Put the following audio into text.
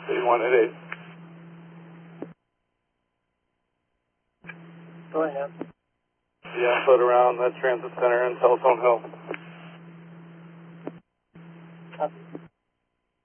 8188. Go ahead. Yeah, foot around that transit center and Telephone Hill.